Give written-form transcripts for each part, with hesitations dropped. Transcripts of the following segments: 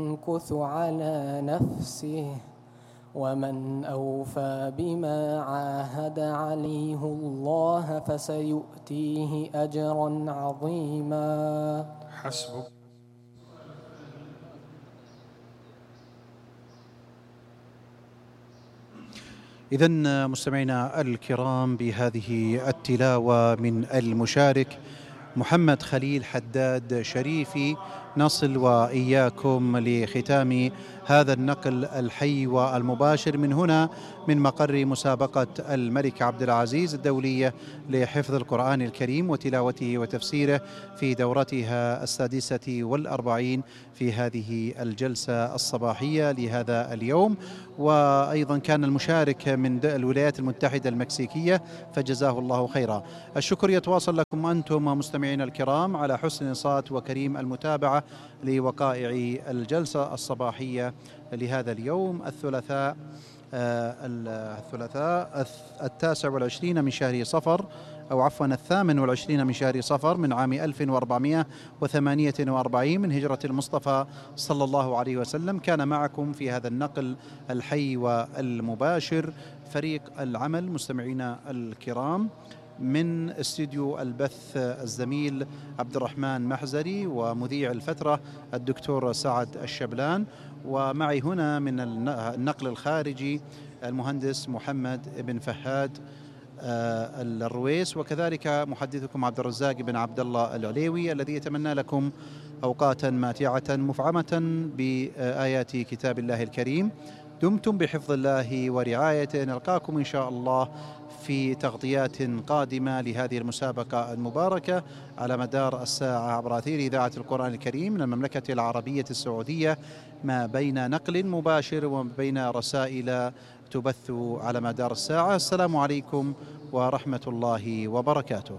ينكث على نفسه ومن أوفى بما عاهد عليه الله فسيؤتيه أجرا عظيما. حسبك. إذن مستمعينا الكرام، بهذه التلاوة من المشارك محمد خليل حداد شريفي نصل وإياكم لختام هذا النقل الحي والمباشر من هنا من مقر مسابقة الملك عبد العزيز الدولية لحفظ القرآن الكريم وتلاوته وتفسيره في دورتها 46 في هذه الجلسة الصباحية لهذا اليوم. وأيضا كان المشارك من الولايات المتحدة المكسيكية، فجزاه الله خيرا. الشكر يتواصل لكم أنتم مستمعين الكرام على حسن الإنصات وكريم المتابعة لوقائع الجلسة الصباحية لهذا اليوم الثلاثاء 29 من شهر صفر، أو عفوا 28 من شهر صفر من عام 1448 من هجرة المصطفى صلى الله عليه وسلم. كان معكم في هذا النقل الحي والمباشر فريق العمل مستمعينا الكرام، من استديو البث الزميل عبد الرحمن محزري، ومذيع الفترة الدكتور سعد الشبلان، ومعي هنا من النقل الخارجي المهندس محمد بن فهاد الرويس، وكذلك محدثكم عبد الرزاق بن عبد الله العليوي، الذي يتمنى لكم أوقاتا ماتعة مفعمة بآيات كتاب الله الكريم. دمتم بحفظ الله ورعايته. نلقاكم إن شاء الله في تغطيات قادمة لهذه المسابقة المباركة على مدار الساعة عبر أثير إذاعة القرآن الكريم من المملكة العربية السعودية، ما بين نقل مباشر وما بين رسائل تبث على مدار الساعة. السلام عليكم ورحمة الله وبركاته.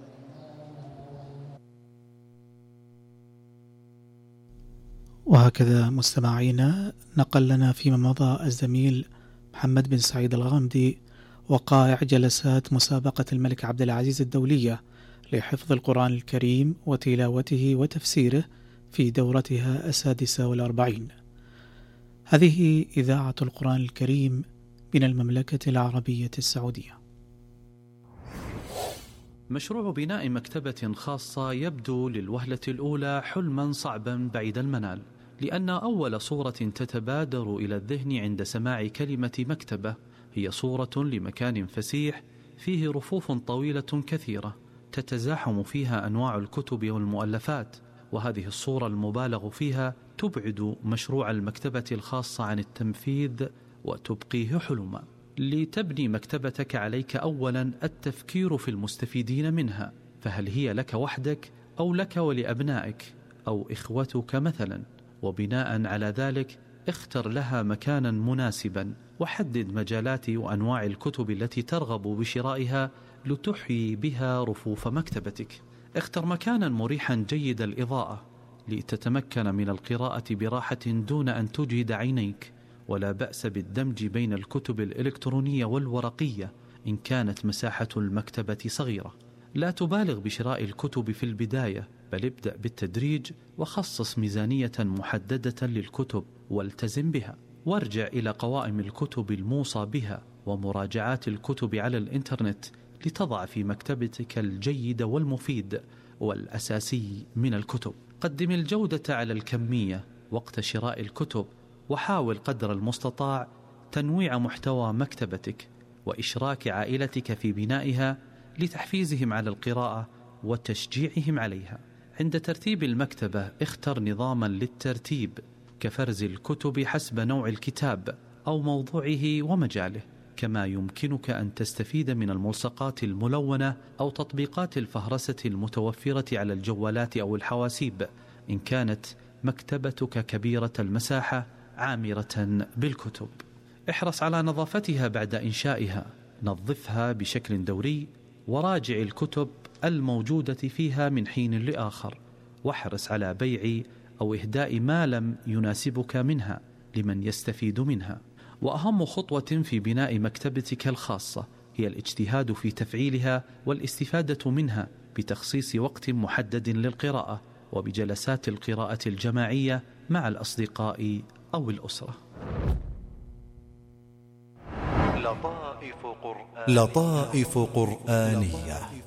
وهكذا مستمعينا نقل لنا فيما مضى الزميل محمد بن سعيد الغامدي وقائع جلسات مسابقة الملك عبد العزيز الدولية لحفظ القرآن الكريم وتلاوته وتفسيره في دورتها 46. هذه إذاعة القرآن الكريم من المملكة العربية السعودية. مشروع بناء مكتبة خاصة يبدو للوهلة الأولى حلما صعبا بعيد المنال، لأن أول صورة تتبادر إلى الذهن عند سماع كلمة مكتبة هي صورة لمكان فسيح فيه رفوف طويلة كثيرة تتزاحم فيها أنواع الكتب والمؤلفات، وهذه الصورة المبالغ فيها تبعد مشروع المكتبة الخاصة عن التنفيذ وتبقيه حلما. لتبني مكتبتك عليك أولا التفكير في المستفيدين منها، فهل هي لك وحدك أو لك ولأبنائك أو إخوتك مثلا؟ وبناء على ذلك اختر لها مكانا مناسبا، وحدد مجالات وأنواع الكتب التي ترغب بشرائها لتحيي بها رفوف مكتبتك. اختر مكانا مريحا جيد الإضاءة لتتمكن من القراءة براحة دون أن تجهد عينيك، ولا بأس بالدمج بين الكتب الإلكترونية والورقية إن كانت مساحة المكتبة صغيرة. لا تبالغ بشراء الكتب في البداية، بل ابدأ بالتدريج وخصص ميزانية محددة للكتب والتزم بها، وارجع إلى قوائم الكتب الموصى بها ومراجعات الكتب على الإنترنت لتضع في مكتبتك الجيد والمفيد والأساسي من الكتب. قدم الجودة على الكمية وقت شراء الكتب، وحاول قدر المستطاع تنويع محتوى مكتبتك وإشراك عائلتك في بنائها لتحفيزهم على القراءة وتشجيعهم عليها. عند ترتيب المكتبة اختر نظاما للترتيب كفرز الكتب حسب نوع الكتاب أو موضوعه ومجاله، كما يمكنك أن تستفيد من الملصقات الملونة أو تطبيقات الفهرسة المتوفرة على الجوالات أو الحواسيب إن كانت مكتبتك كبيرة المساحة عامرة بالكتب. احرص على نظافتها بعد إنشائها، نظفها بشكل دوري وراجع الكتب الموجودة فيها من حين لآخر، واحرص على بيع أو إهداء ما لم يناسبك منها لمن يستفيد منها. وأهم خطوة في بناء مكتبتك الخاصة هي الاجتهاد في تفعيلها والاستفادة منها بتخصيص وقت محدد للقراءة وبجلسات القراءة الجماعية مع الأصدقاء أو الأسرة. لطائف قرآنية